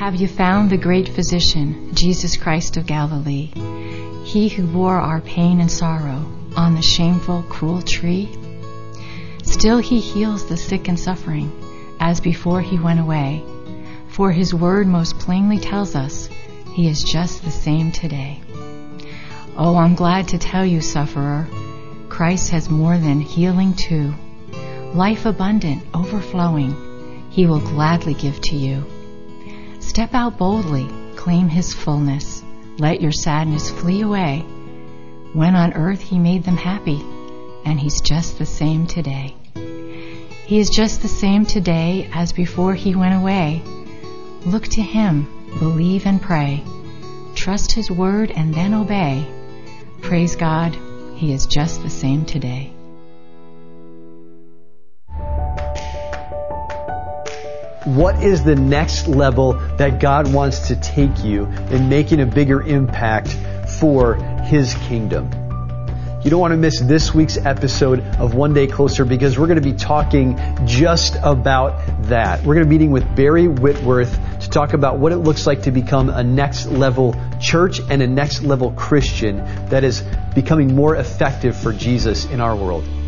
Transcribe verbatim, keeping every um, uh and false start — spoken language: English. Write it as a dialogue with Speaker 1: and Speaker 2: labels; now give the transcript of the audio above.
Speaker 1: Have you found the great physician, Jesus Christ of Galilee, he who bore our pain and sorrow on the shameful, cruel tree? Still he heals the sick and suffering, as before he went away, for his word most plainly tells us he is just the same today. Oh, I'm glad to tell you, sufferer, Christ has more than healing too. Life abundant, overflowing, he will gladly give to you. Step out boldly, claim his fullness. Let your sadness flee away. When on earth he made them happy, and he's just the same today. He is just the same today as before he went away. Look to him, believe and pray. Trust his word and then obey. Praise God, he is just the same today.
Speaker 2: What is the next level that God wants to take you in making a bigger impact for his kingdom? You don't want to miss this week's episode of One Day Closer, because we're going to be talking just about that. We're going to be meeting with Barry Whitworth to talk about what it looks like to become a next level church and a next level Christian that is becoming more effective for Jesus in our world.